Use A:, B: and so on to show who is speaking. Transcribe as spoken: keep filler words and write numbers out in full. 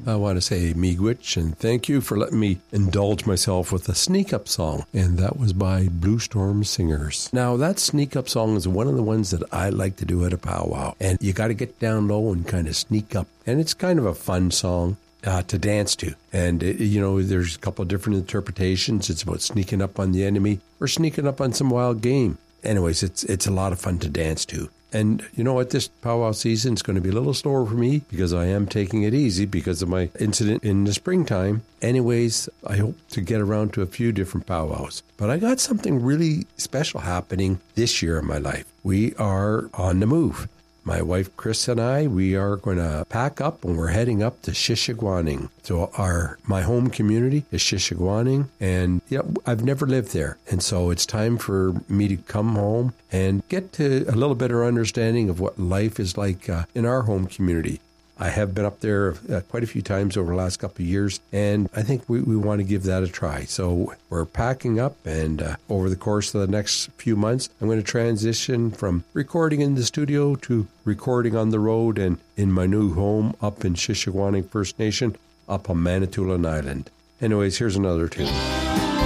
A: I want to say miigwech, and thank you for letting me indulge myself with a Sneak Up song, and that was by Blue Storm Singers. Now, that Sneak Up song is one of the ones that I like to do at a powwow, and you got to get down low and kind of sneak up, and it's kind of a fun song Uh, to dance to. And, it, you know, there's a couple of different interpretations. It's about sneaking up on the enemy or sneaking up on some wild game. Anyways, it's it's a lot of fun to dance to. And you know what? This powwow season is going to be a little slower for me because I am taking it easy because of my incident in the springtime. Anyways, I hope to get around to a few different powwows. But I got something really special happening this year in my life. We are on the move. My wife, Chris, and I, we are going to pack up and we're heading up to Shishigwaning. So our my home community is Shishigwaning, and yeah, I've never lived there. And so it's time for me to come home and get to a little better understanding of what life is like uh, in our home community. I have been up there uh, quite a few times over the last couple of years, and I think we, we want to give that a try. So we're packing up, and uh, over the course of the next few months, I'm going to transition from recording in the studio to recording on the road and in my new home up in Shishigwaning First Nation, up on Manitoulin Island. Anyways, here's another tune.